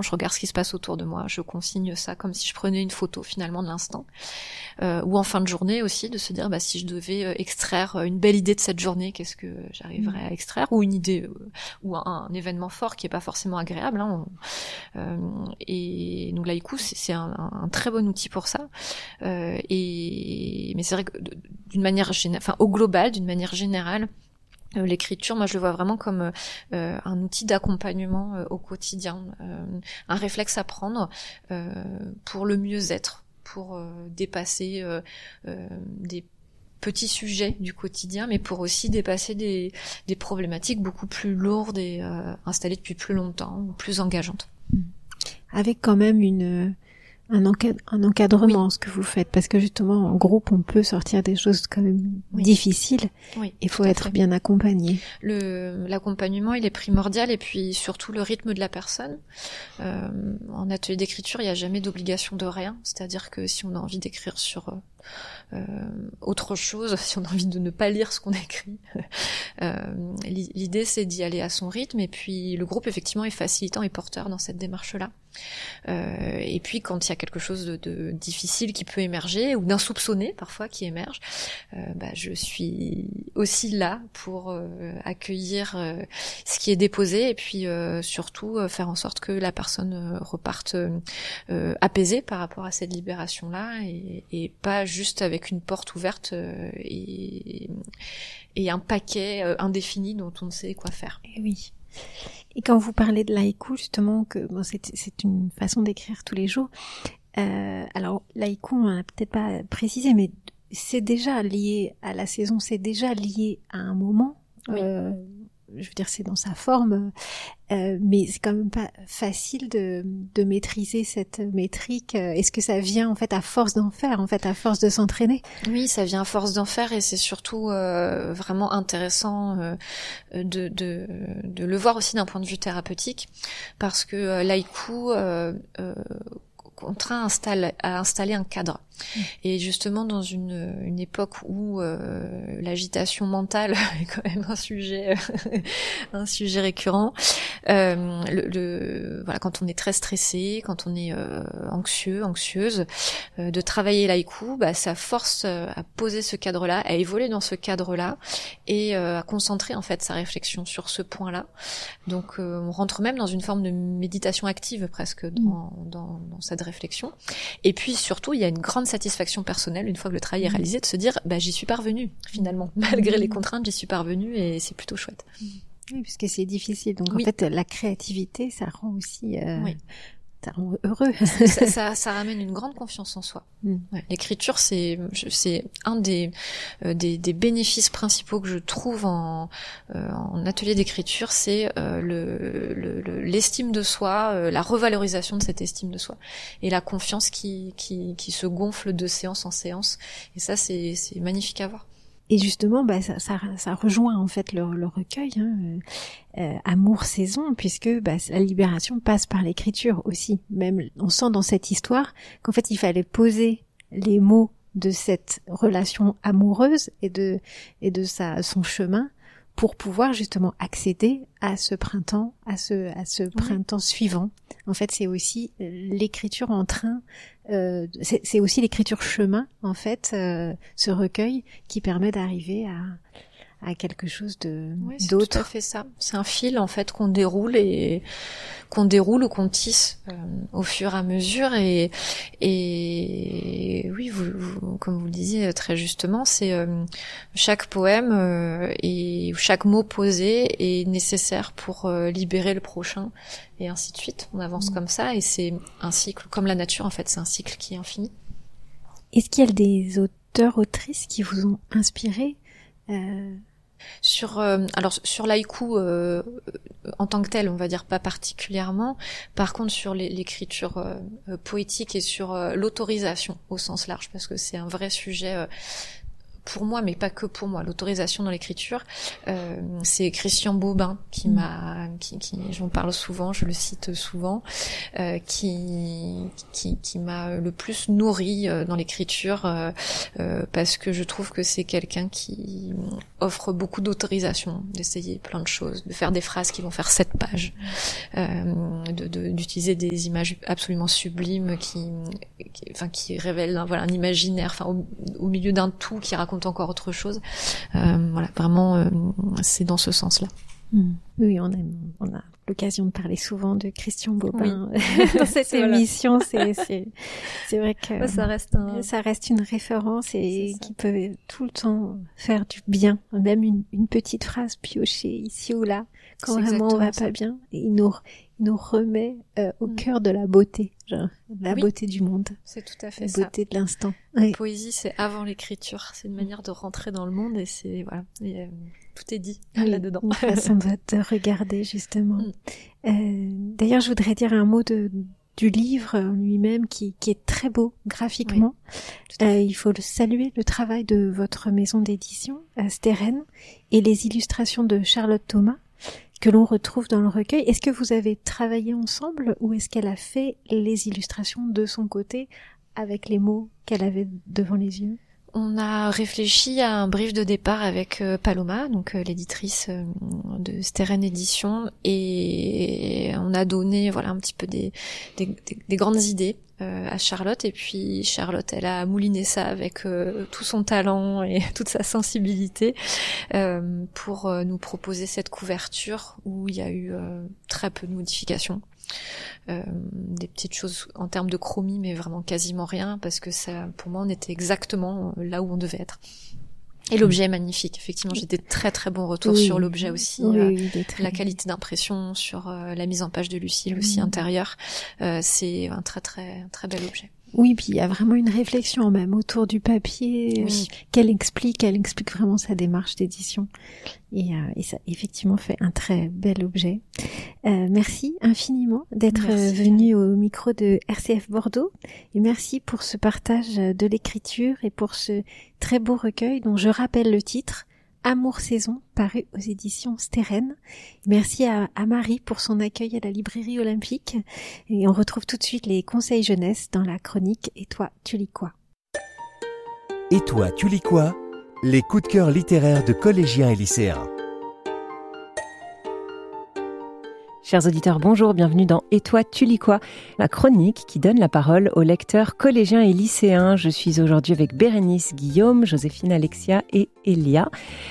je regarde ce qui se passe autour de moi, je consigne ça comme si je prenais une photo finalement de l'instant. Ou en fin de journée aussi, de se dire si je devais extraire une belle idée de cette journée, qu'est-ce que j'arriverais à extraire, ou une idée ou un événement fort qui est pas forcément agréable. Et donc l'haïku, c'est un très bon outil pour ça. Mais c'est vrai que d'une manière au global, d'une manière générale, l'écriture, moi je le vois vraiment comme un outil d'accompagnement au quotidien, un réflexe à prendre pour le mieux-être, pour dépasser des petits sujets du quotidien, mais pour aussi dépasser des problématiques beaucoup plus lourdes et installées depuis plus longtemps, ou plus engageantes. Avec quand même un encadrement, ce que vous faites, parce que justement en groupe on peut sortir des choses quand même difficiles. Il faut être bien accompagné. L'accompagnement il est primordial, et puis surtout le rythme de la personne. En atelier d'écriture il n'y a jamais d'obligation de rien, c'est-à-dire que si on a envie d'écrire sur autre chose, si on a envie de ne pas lire ce qu'on écrit, l'idée c'est d'y aller à son rythme, et puis le groupe effectivement est facilitant et porteur dans cette démarche-là. Et puis quand il y a quelque chose de difficile qui peut émerger, ou d'insoupçonné parfois qui émerge, je suis aussi là pour accueillir ce qui est déposé, et puis surtout faire en sorte que la personne reparte apaisée par rapport à cette libération-là, et pas juste avec une porte ouverte et un paquet indéfini dont on ne sait quoi faire. Et oui. Et quand vous parlez de l'haïku, justement, c'est une façon d'écrire tous les jours. Alors, l'haïku, on n'a peut-être pas précisé, mais c'est déjà lié à la saison, c'est déjà lié à un moment. Oui. Je veux dire, c'est dans sa forme, mais c'est quand même pas facile de maîtriser cette métrique. Est-ce que ça vient en fait à force d'en faire, en fait à force de s'entraîner? Oui, ça vient à force d'en faire, et c'est surtout vraiment intéressant de le voir aussi d'un point de vue thérapeutique, parce que l'haïku contraint à installer un cadre. Et justement dans une époque où l'agitation mentale est quand même un sujet récurrent, voilà, quand on est très stressé, quand on est anxieuse, de travailler l'haïku, ça force à poser ce cadre-là, à évoluer dans ce cadre-là, et à concentrer en fait sa réflexion sur ce point-là. Donc on rentre même dans une forme de méditation active presque dans cette réflexion. Et puis surtout, il y a une grande satisfaction personnelle une fois que le travail est réalisé, de se dire j'y suis parvenue finalement, malgré les contraintes, j'y suis parvenue, et c'est plutôt chouette. Oui, puisque c'est difficile. Donc en fait, la créativité, ça rend aussi ça rend heureux. ça ramène une grande confiance en soi. Ouais, l'écriture, c'est un des bénéfices principaux que je trouve en atelier d'écriture, c'est l'estime de soi, la revalorisation de cette estime de soi, et la confiance qui se gonfle de séance en séance. Et ça, c'est magnifique à voir. Et justement, ça rejoint en fait le recueil, Amour Saison, puisque la libération passe par l'écriture aussi. Même on sent dans cette histoire qu'en fait il fallait poser les mots de cette relation amoureuse et de son chemin pour pouvoir justement accéder à ce printemps, à ce printemps suivant. En fait, c'est aussi l'écriture en train, c'est aussi l'écriture chemin, en fait, ce recueil qui permet d'arriver à quelque chose d'autre. Tout à fait ça. C'est un fil en fait qu'on déroule ou qu'on tisse au fur et à mesure, et oui, vous comme vous le disiez très justement, c'est chaque poème et chaque mot posé est nécessaire pour libérer le prochain, et ainsi de suite. On avance comme ça, et c'est un cycle comme la nature en fait, c'est un cycle qui est infini. Est-ce qu'il y a des auteurs, autrices qui vous ont inspiré Sur l'haïku en tant que tel, on va dire pas particulièrement. Par contre, sur l'écriture poétique et sur l'autorisation au sens large, parce que c'est un vrai sujet pour moi, mais pas que pour moi, l'autorisation dans l'écriture, c'est Christian Bobin qui j'en parle souvent, je le cite souvent, qui m'a le plus nourri dans l'écriture, parce que je trouve que c'est quelqu'un qui offre beaucoup d'autorisation d'essayer plein de choses, de faire des phrases qui vont faire 7 pages, d'utiliser des images absolument sublimes qui révèlent un imaginaire, au milieu d'un tout qui raconte encore autre chose. Vraiment, c'est dans ce sens-là. Oui, on a l'occasion de parler souvent de Christian Bobin dans cette émission. C'est vrai que ça reste une référence et qui peut tout le temps faire du bien. Même une petite phrase piochée ici ou là, quand vraiment on va pas bien, et il nous remet au cœur de la beauté, beauté du monde. C'est tout à fait la beauté de l'instant. La poésie, c'est avant l'écriture. C'est une manière de rentrer dans le monde et c'est tout est dit là-dedans. Une façon de regarder justement. D'ailleurs, je voudrais dire un mot du livre lui-même qui est très beau graphiquement. Oui, il faut saluer le travail de votre maison d'édition, Steren, et les illustrations de Charlotte Thomas que l'on retrouve dans le recueil. Est-ce que vous avez travaillé ensemble ou est-ce qu'elle a fait les illustrations de son côté avec les mots qu'elle avait devant les yeux ? On a réfléchi à un brief de départ avec Paloma, donc l'éditrice de Steren Éditions, et on a donné un petit peu des grandes idées à Charlotte, et puis Charlotte, elle a mouliné ça avec tout son talent et toute sa sensibilité pour nous proposer cette couverture où il y a eu très peu de modifications. Des petites choses en termes de chromie, mais vraiment quasiment rien, parce que ça, pour moi, on était exactement là où on devait être. Et l'objet est magnifique. Effectivement, j'ai des très très bons retours sur l'objet aussi. La qualité d'impression, sur la mise en page de Lucille aussi intérieure. C'est un très très très bel objet. Oui, puis il y a vraiment une réflexion même autour du papier qu'elle explique vraiment sa démarche d'édition. Et ça effectivement fait un très bel objet. Merci infiniment d'être venu au micro de RCF Bordeaux et merci pour ce partage de l'écriture et pour ce très beau recueil dont je rappelle le titre, Amour Saison, paru aux éditions Steren. Merci à Marie pour son accueil à la librairie olympique. Et on retrouve tout de suite les conseils jeunesse dans la chronique Et toi, tu lis quoi ? Et toi, tu lis quoi ? Les coups de cœur littéraires de collégiens et lycéens. Chers auditeurs, bonjour, bienvenue dans Et toi, tu lis quoi ? La chronique qui donne la parole aux lecteurs collégiens et lycéens. Je suis aujourd'hui avec Bérénice, Guillaume, Joséphine, Alexia et Elia.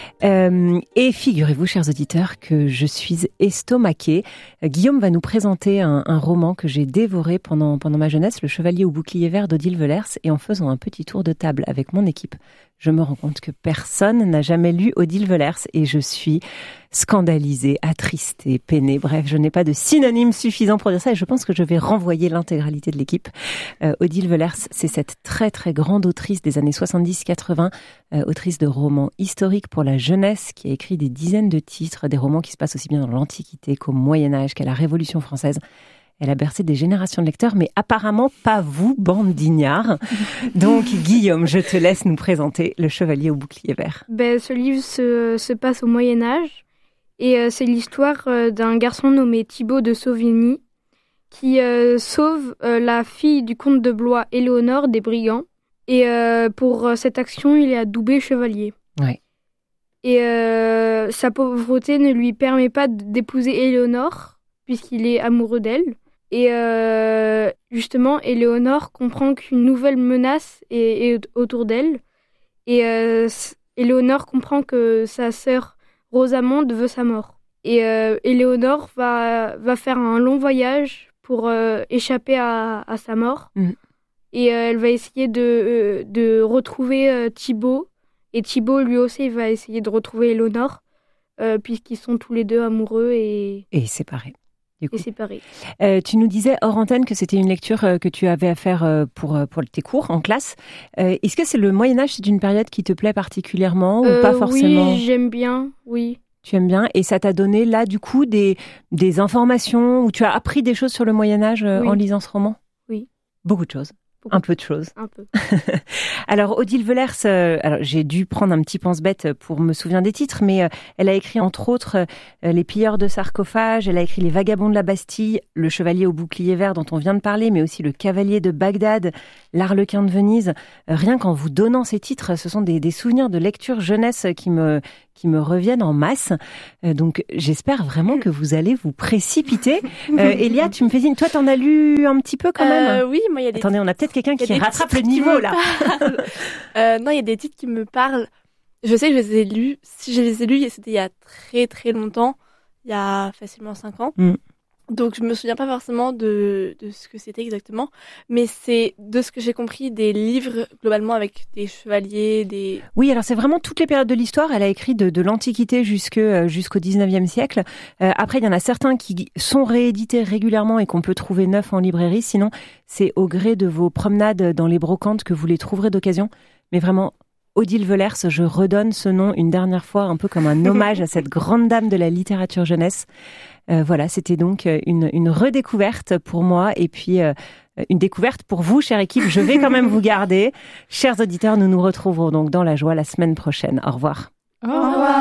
Et figurez-vous, chers auditeurs, que je suis estomaquée. Guillaume va nous présenter un roman que j'ai dévoré pendant ma jeunesse, Le Chevalier au bouclier vert d'Odile Velers. Et en faisant un petit tour de table avec mon équipe, je me rends compte que personne n'a jamais lu Odile Velers et je suis scandalisée, attristée, peinée. Bref, je n'ai pas de synonyme suffisant pour dire ça et je pense que je vais renvoyer l'intégralité de l'équipe. Odile Velers, c'est cette très très grande autrice des années 70-80, autrice de romans historiques pour la jeunesse qui a écrit des dizaines de titres, des romans qui se passent aussi bien dans l'Antiquité qu'au Moyen-Âge, qu'à la Révolution française. Elle a bercé des générations de lecteurs, mais apparemment pas vous, bande d'ignards. Donc, Guillaume, je te laisse nous présenter Le Chevalier au bouclier vert. Ce livre se passe au Moyen-Âge et c'est l'histoire d'un garçon nommé Thibaut de Sauvigny qui sauve la fille du comte de Blois, Éléonore, des brigands. Et pour cette action, il est adoubé chevalier. Ouais. Et sa pauvreté ne lui permet pas d'épouser Éléonore, puisqu'il est amoureux d'elle. Et justement, Éléonore comprend qu'une nouvelle menace est autour d'elle. Et Éléonore comprend que sa sœur Rosamonde veut sa mort. Et Éléonore va faire un long voyage pour échapper à sa mort. Et elle va essayer de retrouver Thibaut. Et Thibaut, lui aussi, il va essayer de retrouver Éléonore, puisqu'ils sont tous les deux amoureux et séparés. Et séparés. Tu nous disais hors antenne que c'était une lecture que tu avais à faire pour tes cours en classe. Est-ce que c'est le Moyen-Âge, c'est une période qui te plaît particulièrement ou pas forcément ? Oui, j'aime bien, oui. Tu aimes bien et ça t'a donné là du coup des informations où tu as appris des choses sur le Moyen-Âge en lisant ce roman ? Oui. Beaucoup de choses. Un peu de choses. Un peu. Alors, Odile Velers, alors j'ai dû prendre un petit pense-bête pour me souvenir des titres, mais elle a écrit entre autres Les pilleurs de sarcophages, elle a écrit Les vagabonds de la Bastille, Le chevalier au bouclier vert dont on vient de parler, mais aussi Le cavalier de Bagdad, L'Arlequin de Venise. Rien qu'en vous donnant ces titres, ce sont des souvenirs de lecture jeunesse qui me reviennent en masse. Donc, j'espère vraiment que vous allez vous précipiter. Elia, tu me fais signe. Toi, t'en as lu un petit peu quand même? Oui, moi, il y a des Attendez, on a peut-être quelqu'un qui rattrape le niveau, là. Non, il y a des titres qui me parlent. Je sais que je les ai lus. Si je les ai lus, c'était il y a très très longtemps. Il y a facilement 5 ans. Donc, je me souviens pas forcément de ce que c'était exactement. Mais c'est de ce que j'ai compris des livres, globalement, avec des chevaliers, des... Oui, alors c'est vraiment toutes les périodes de l'histoire. Elle a écrit de l'Antiquité jusqu'au 19e siècle. Après, il y en a certains qui sont réédités régulièrement et qu'on peut trouver neufs en librairie. Sinon, c'est au gré de vos promenades dans les brocantes que vous les trouverez d'occasion. Mais vraiment, Odile Velers, je redonne ce nom une dernière fois, un peu comme un hommage à cette grande dame de la littérature jeunesse. Voilà, c'était donc une redécouverte pour moi et puis une découverte pour vous, chère équipe. Je vais quand même vous garder. Chers auditeurs, nous nous retrouverons donc dans la joie la semaine prochaine. Au revoir. Au revoir.